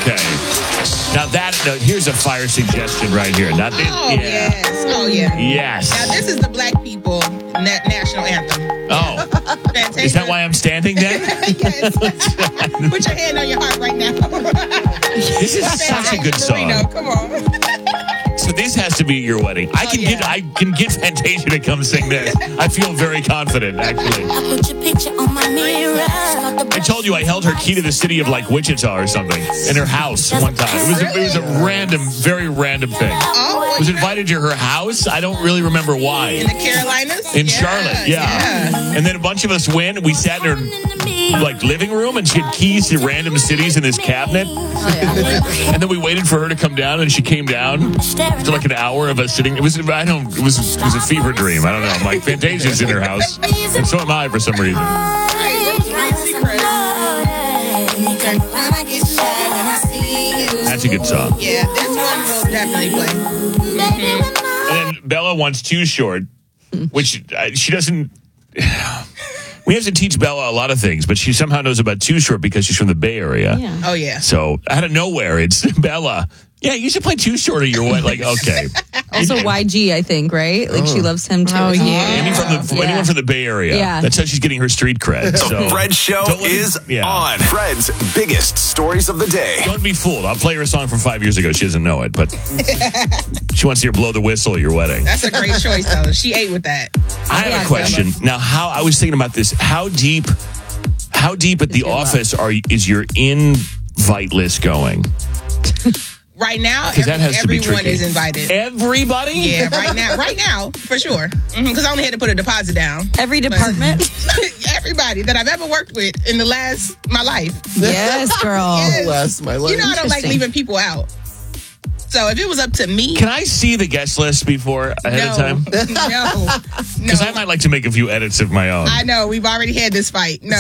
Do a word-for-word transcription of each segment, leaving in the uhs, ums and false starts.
Okay. Now that, no, here's a fire suggestion right here. Not this, Oh, yeah. yes. Oh, yeah. Yes. Now, this is the Black People na- National Anthem. Oh. Fantasia. Is that why I'm standing then? Yes. Put your hand on your heart right now. This is such a good song. Marino, come on. So this has to be your wedding. I Oh, can yeah. get I can get Fantasia to come sing this. I feel very confident, actually. I put your picture on my mirror. I told you I held her key to the city of like Wichita or something in her house one time. It was a, it was a random, very random thing. Oh, I was invited to her house. I don't really remember why. in the Carolinas? In Yeah, Charlotte, yeah. yeah. And then a bunch of us went. We sat in her like living room, and she had keys to random cities in this cabinet. And then we waited for her to come down, and she came down after like an hour of us sitting. It was I don't. It was it was a fever dream. I don't know. Like Fantasia's in her house, and so am I for some reason. That's a good song. Yeah, this one will definitely play. And then Bella wants Too Short, which uh, she doesn't. We have to teach Bella a lot of things, but she somehow knows about Too Short because she's from the Bay Area. Yeah. Oh, yeah. So out of nowhere, it's Bella. Yeah, you should play Too Short or you're what? Like, okay. Also Y G, I think, right? Like she loves him too. Oh, yeah. Any from the, Yeah. Anyone from the Bay Area. Yeah. That's how she's getting her street cred. So The Fred Show don't let me- is yeah. on. Fred's biggest stories of the day. Don't be fooled. I'll play her a song from five years ago. She doesn't know it, but she wants to hear Blow the Whistle at your wedding. That's a great choice, though. She ate with that. I have Yeah, a question. Now, how I was thinking about this. How deep, how deep at the your office are you- is your invite list going? Right now, Because that every, has to be everyone tricky. is invited. Everybody? Yeah, right now, right now, for sure. Because I only had to put a deposit down. Every department. Everybody that I've ever worked with in the last my life. Yes, girl. Yes. Last my life. You know I don't like Interesting. leaving people out. So if it was up to me, Can I see the guest list before ahead no, of time? no, Because no. I might like to make a few edits of my own. I know we've already had this fight. No,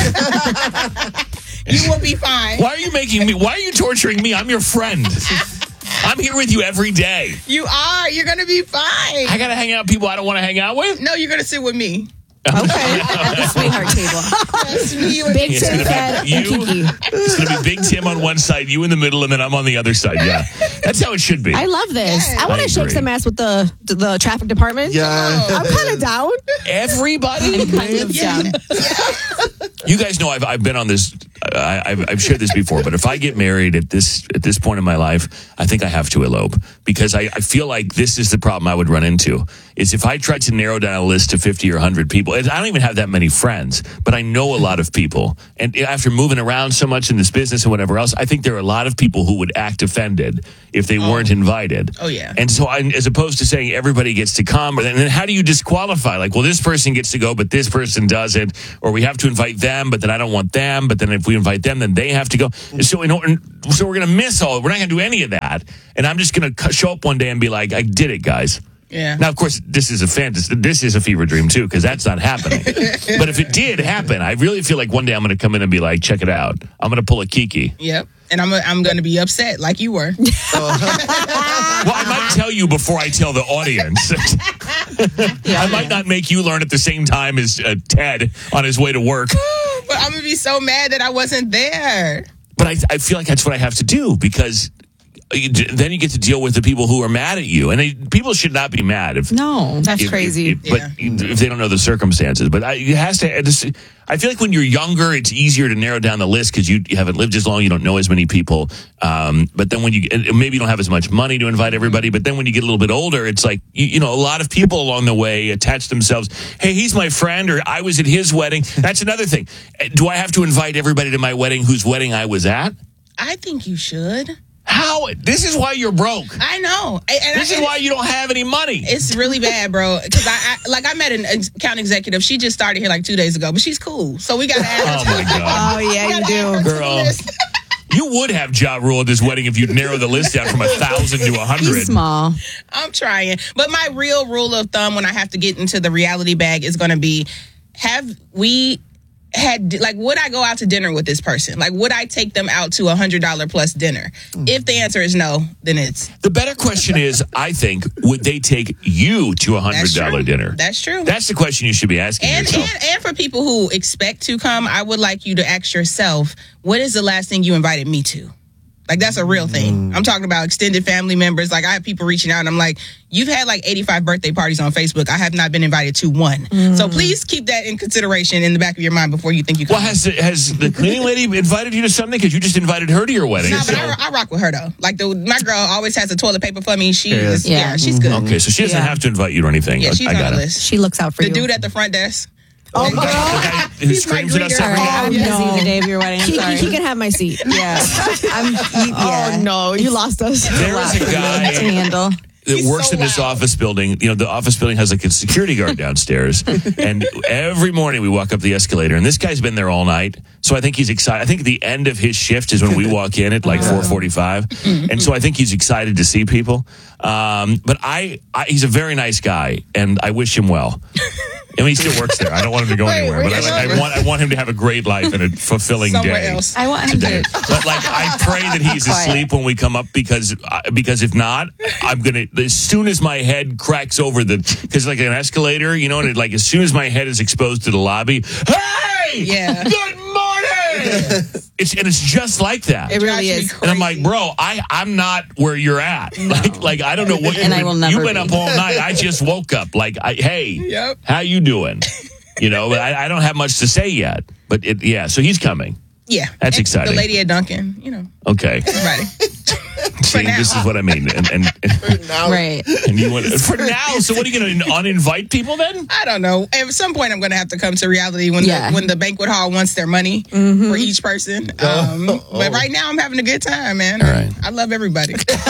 you will be fine. Why are you making me? Why are you torturing me? I'm your friend. I'm here with you every day. You are. You're gonna be fine. I gotta hang out with people I don't want to hang out with. No, you're gonna sit with me. Okay. At the sweetheart table. That's me and Big me. It's Tim gonna Fred be and you. Kiki. It's gonna be Big Tim on one side, you in the middle, and then I'm on the other side. Yeah, that's how it should be. I love this. Yes. I want I to shake agree. some ass with the the traffic department. Yeah. I'm kind of down. Everybody. Kind of Yeah. dumb. You guys know I've I've been on this. I, I've I've shared this before, but if I get married at this at this point in my life, I think I have to elope because I, I feel like this is the problem I would run into. Is if I tried to narrow down a list to fifty or one hundred people, and I don't even have that many friends, but I know a lot of people. And after moving around so much in this business and whatever else, I think there are a lot of people who would act offended if they weren't invited. Oh, yeah. And so, I, as opposed to saying everybody gets to come, and then how do you disqualify? Like, well, this person gets to go, but this person doesn't, or we have to invite them, but then I don't want them. But then if we invite them, then they have to go. So, in order, so we're going to miss all. We're not going to do any of that. And I'm just going to show up one day and be like, I did it, guys. Yeah. Now, of course, this is a fantasy. This is a fever dream too, because that's not happening. But if it did happen, I really feel like one day I'm going to come in and be like, check it out. I'm going to pull a Kiki. Yep. And I'm I'm gonna be upset like you were. Well, I might tell you before I tell the audience. I might not make you learn at the same time as uh, Ted on his way to work. But I'm gonna be so mad that I wasn't there. But I, I feel like that's what I have to do because you, then you get to deal with the people who are mad at you. And they, people should not be mad if No. That's if- crazy. if- but if they don't know the circumstances. But I, it has to. This, I feel like when you're younger, it's easier to narrow down the list because you, you haven't lived as long, you don't know as many people. Um, but then when you and maybe you don't have as much money to invite everybody. But then when you get a little bit older, it's like you, you know a lot of people along the way attach themselves. Hey, he's my friend, or I was at his wedding. That's another thing. Do I have to invite everybody to my wedding whose wedding I was at? I think you should. How? This is why you're broke. I know. And- and This I, is why you don't have any money. It's really bad, bro. Because I, I like I met an account executive. She just started here like two days ago, but she's cool. So we got to add her. Oh to- my God. Oh yeah, we you gotta add her do. to the Girl. list. You would have Ja Rule at this wedding if you'd narrow the list down from a thousand to a hundred. He's small. I'm trying. But my real rule of thumb when I have to get into the reality bag is going to be, have we had, like, would I go out to dinner with this person? Like, would I take them out to a one hundred dollars plus dinner? If the answer is no, then it's... The better question is, I think, would they take you to a hundred That's dollar true. dinner? That's true. That's the question you should be asking And, yourself. and and for people who expect to come, I would like you to ask yourself, what is the last thing you invited me to? Like, that's a real thing. I'm talking about extended family members. Like, I have people reaching out and I'm like, you've had like eighty-five birthday parties on Facebook. I have not been invited to one. So please keep that in consideration in the back of your mind before you think you can. Well, has has the cleaning lady invited you to something? Because you just invited her to your wedding. No, but so- I, I rock with her though. Like the my girl always has the toilet paper for me. She Yeah. is, yeah. Yeah. she's good. Okay, so she doesn't Yeah. have to invite you to anything. Yeah, she's I on got the it. list. She looks out for The you. dude at the front desk. Oh, The girl. guy who He's my screams at us greeter. every Oh, hour. I'm busy the day of your wedding. I'm He, sorry. he can have my seat. yeah. I'm, yeah. Oh, no. You lost us. There is a to guy handle. that He's works so in this loud. office building. You know, the office building has like a security guard downstairs. And every morning we walk up the escalator, and this guy's been there all night. So I think he's excited. I think the end of his shift is when we walk in at like four forty-five. And so I think he's excited to see people. Um, but I, I, he's a very nice guy, and I wish him well. I mean, he still works there. I don't want him to go Wait, anywhere, but I, wait, like, I want I want him to have a great life and a fulfilling Somewhere day. else. I want him Today. to. But like, I pray that he's Quiet. asleep when we come up because uh, because if not, I'm gonna as soon as my head cracks over the because like an escalator, you know, and it, like as soon as my head is exposed to the lobby, hey, Yeah. good morning. It's and it's just like that. It really Drives me is. And I'm like, crazy. bro, I, I'm not where you're at. Like, like I don't know what And you've I will been, never you've been be. up all night. I just woke up. Like, I, hey, Yep. how you doing? You know, but I, I don't have much to say yet. But it, yeah, so he's coming. Yeah. That's And exciting. The lady at Duncan, you know, Okay. everybody. See, now. this is what I mean. And and, and, Now, Right. and you want for now. So what are you going to uninvite people then? I don't know. At some point, I'm going to have to come to reality when Yeah. the when the banquet hall wants their money for each person. Um, But right now, I'm having a good time, man. All right. I love everybody.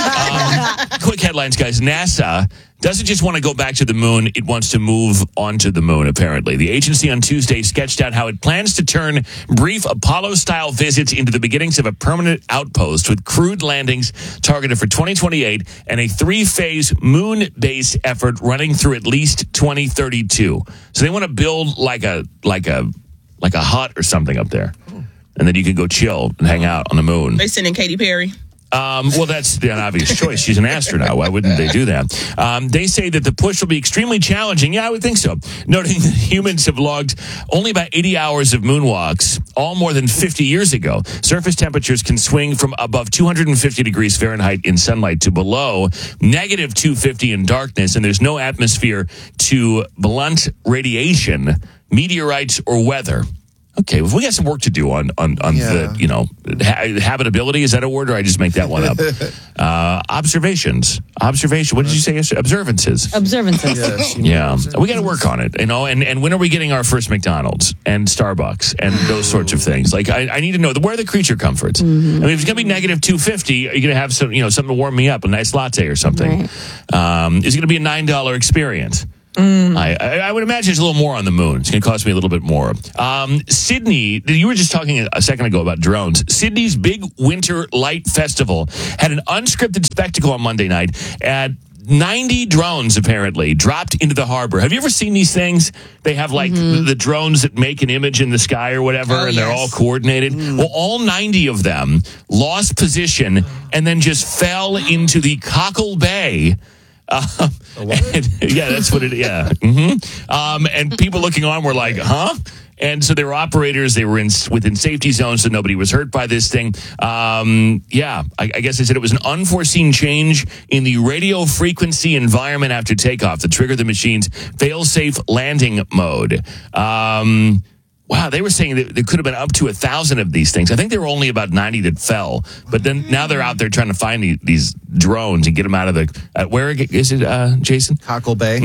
Quick headlines, guys. NASA doesn't just want to go back to the moon, it wants to move onto the moon, apparently. The agency on Tuesday sketched out how it plans to turn brief Apollo-style visits into the beginnings of a permanent outpost with crewed landings targeted for twenty twenty-eight and a three-phase moon base effort running through at least twenty thirty-two. So they want to build like a like a like a hut or something up there. And then you can go chill and hang out on the moon. They sending Katy Perry. Um, well, that's an obvious choice. She's an astronaut. Why wouldn't they do that? Um, they say that the push will be extremely challenging. Yeah, I would think so. Noting that humans have logged only about eighty hours of moonwalks, all more than fifty years ago. Surface temperatures can swing from above two hundred fifty degrees Fahrenheit in sunlight to below negative two hundred fifty in darkness, and there's no atmosphere to blunt radiation, meteorites, or weather. Okay, well, we got some work to do on on, on Yeah. the, you know, ha- habitability. Is that a word, or I just make that one up? uh, observations. Observation. What did you say? yesterday? Observances. Observances. Yes. Yeah, we got to work on it, you know. And, and when are we getting our first McDonald's and Starbucks and those sorts of things? Like, I, I need to know the, where are the creature comforts. I mean, if it's gonna be negative two fifty, are you gonna have some, you know, something to warm me up, a nice latte or something? Um, is it gonna be a nine dollar experience? I, I, I would imagine it's a little more on the moon. It's going to cost me a little bit more. Um, Sydney, you were just talking a second ago about drones. Sydney's big winter light festival had an unscripted spectacle on Monday night at ninety drones apparently dropped into the harbor. Have you ever seen these things? They have like the, the drones that make an image in the sky or whatever, Oh, and they're yes. all coordinated. Well, all ninety of them lost position and then just fell into the Cockle Bay. Uh, and, yeah, that's what it. Yeah, hmm um, and people looking on were like, "Huh?" And so they were operators. They were in within safety zones, so nobody was hurt by this thing. Um, yeah, I, I guess they said it was an unforeseen change in the radio frequency environment after takeoff that triggered the machine's fail-safe landing mode. Um, Wow, they were saying that there could have been up to a thousand of these things. I think there were only about ninety that fell, but then now they're out there trying to find the, these drones and get them out of the. Uh, where is it, uh, Jason? Cockle Bay.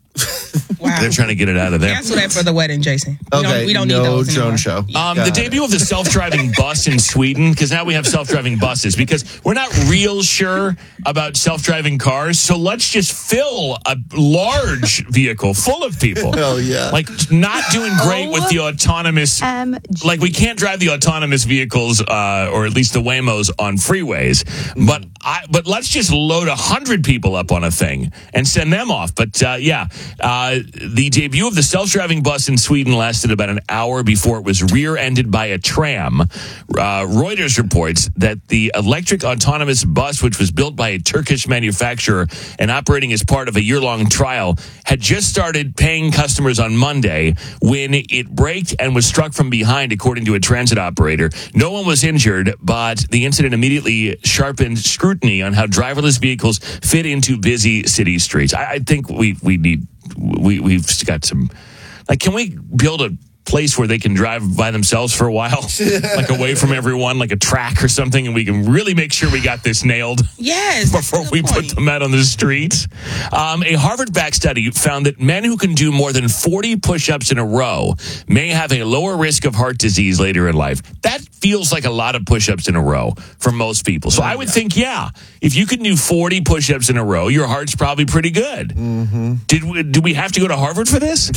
Wow. They're trying to get it out of there. Cancel that for the wedding, Jason. We Okay, don't, we don't no need those drone anymore. show. Um, Got the it. debut of the self-driving bus in Sweden, because now we have self-driving buses, because we're not real sure about self-driving cars, so let's just fill a large vehicle full of people. Hell yeah. Like, not doing great with the autonomous... Um, Like, we can't drive the autonomous vehicles, uh, or at least the Waymos, on freeways. But I, but let's just load a hundred people up on a thing and send them off. But uh, yeah, uh, the debut of the self-driving bus in Sweden lasted about an hour before it was rear-ended by a tram. Uh, Reuters reports that the electric autonomous bus, which was built by a Turkish manufacturer and operating as part of a year-long trial, had just started paying customers on Monday when it braked and was struck from behind, according to a transit operator. No one was injured, but the incident immediately sharpened scrutiny on how driverless vehicles fit into busy city streets. I, I think we we need we we've got some. Like, can we build a place where they can drive by themselves for a while, like away from everyone, like a track or something, and we can really make sure we got this nailed Yes. before we point. put them out on the streets. Um, a Harvard-backed study found that men who can do more than forty push-ups in a row may have a lower risk of heart disease later in life. That feels like a lot of push-ups in a row for most people. So I would think, yeah, if you can do forty push-ups in a row, your heart's probably pretty good. Mm-hmm. Did we, do we have to go to Harvard for this?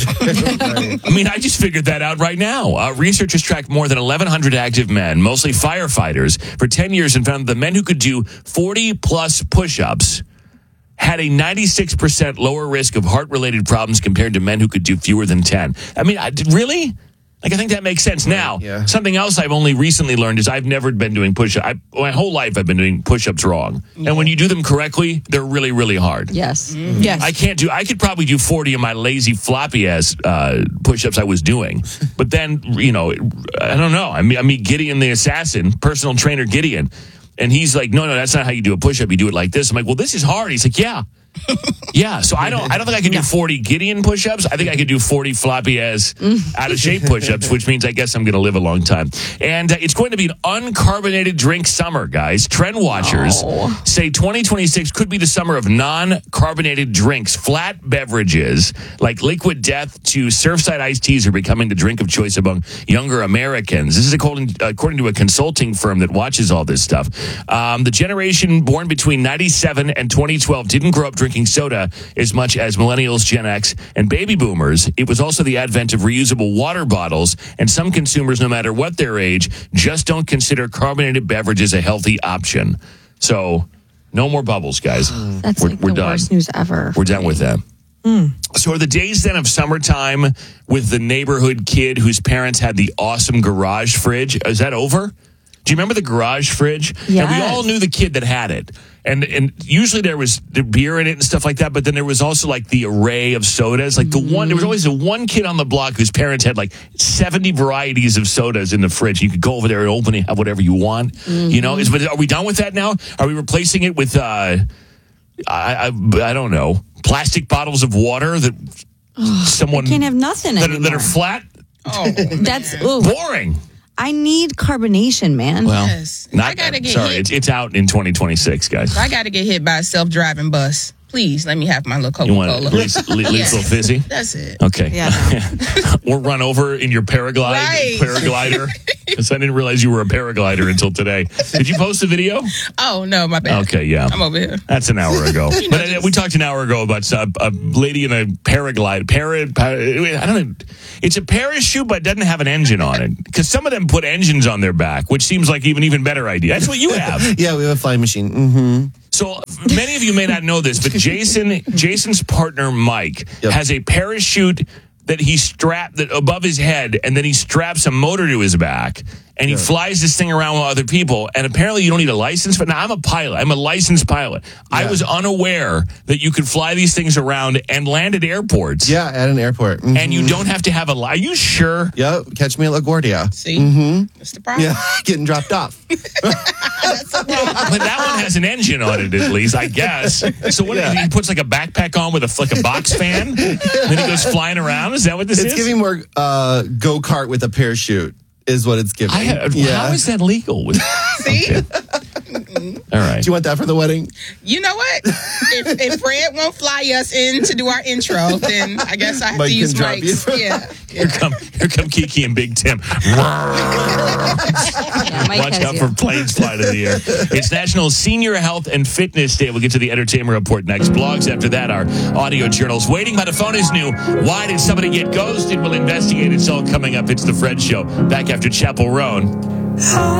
I mean, I just figured that out right now. Uh, researchers tracked more than eleven hundred active men, mostly firefighters, for ten years and found that the men who could do forty plus push-ups had a ninety-six percent lower risk of heart-related problems compared to men who could do fewer than ten. I mean, I, really? Like, I think that makes sense. Now, yeah. something else I've only recently learned is I've never been doing push-ups. I, my whole life I've been doing push-ups wrong. Yeah. And when you do them correctly, they're really, really hard. Yes. Mm-hmm. Yes. I can't do, I could probably do forty of my lazy floppy ass uh, push-ups I was doing. But then, you know, I don't know. I mean, I mean, Gideon the assassin, personal trainer Gideon. And he's like, no, no, that's not how you do a push-up. You do it like this. I'm like, well, this is hard. He's like, yeah. Yeah, so I don't I don't think I can do forty Gideon push-ups. I think I could do forty floppy ass out of shape push-ups, which means I guess I'm going to live a long time. And uh, it's going to be an uncarbonated drink summer, guys. Trend watchers oh. say twenty twenty-six could be the summer of non-carbonated drinks. Flat beverages like Liquid Death to Surfside iced teas are becoming the drink of choice among younger Americans. This is according, according to a consulting firm that watches all this stuff. Um, the generation born between ninety-seven and twenty twelve didn't grow up drinking soda as much as millennials, Gen X, and baby boomers. It was also the advent of reusable water bottles, and some consumers, no matter what their age, just don't consider carbonated beverages a healthy option. So, no more bubbles, guys. That's we're, like we're the done. worst news ever. We're done with that. Mm. So are the days then of summertime with the neighborhood kid whose parents had the awesome garage fridge, is that over? Do you remember the garage fridge? Yes. And we all knew the kid that had it. And and usually there was the beer in it and stuff like that, but then there was also like the array of sodas. Like the mm. one, there was always the one kid on the block whose parents had like seventy varieties of sodas in the fridge. You could go over there and open it, have whatever you want. Mm-hmm. You know, is, but are we done with that now? Are we replacing it with, uh, I, I, I don't know, plastic bottles of water that oh, someone. can't have nothing that, anymore. that are flat? Oh, that's ooh. boring. I need carbonation, man. Well, yes. not I gotta get sorry, hit. it's it's out in twenty twenty-six, guys. I got to get hit by a self-driving bus. Please let me have my little You want Coca-Cola. at least, at least Yes. a little fizzy? That's it. Okay. Yeah, Or run over in your paraglide, Right. paraglider. Because I didn't realize you were a paraglider until today. Did you post a video? Oh, no, my bad. Okay, yeah. I'm over here. That's an hour ago. You know, But uh, just- we talked an hour ago about uh, a lady in a paraglide. Para, para, I don't know. It's a parachute, but it doesn't have an engine on it. Because some of them put engines on their back, which seems like even even better idea. That's what you have. Yeah, we have a flying machine. Mm-hmm. So many of you may not know this, but Jason, Jason's partner Mike Yep. has a parachute that he strapped that above his head, and then he straps a motor to his back, and he Yeah. flies this thing around with other people. And apparently, you don't need a license. But now I'm a pilot. I'm a licensed pilot. I Yeah. was unaware that you could fly these things around and land at airports. Yeah, at an airport. Mhm. And you don't have to have a. Li- Are you sure? Yep, catch me at LaGuardia. See? Mm-hmm. That's the problem. Yeah, getting dropped off. But that one has an engine on it, at least, I guess. So what? Yeah. He puts like a backpack on with a like a box fan. Then he goes flying around. Is that what this It's is? giving more uh, go-kart with a parachute is what it's giving. I had, yeah. How is that legal? With, See? okay. All right. Do you want that for the wedding? You know what? If, if Fred won't fly us in to do our intro, then I guess I have Mike to can use drop Mike's. you. Yeah. Here come, here come Kiki and Big Tim. Yeah, Mike Watch has out you. for planes flying in the air. It's National Senior Health and Fitness Day. We'll get to the entertainment report next. Blogs after that, our audio journals. Waiting by the phone is new. Why did somebody get ghosted? We'll investigate. It's all coming up. It's the Fred Show. Back after Chapel Roan.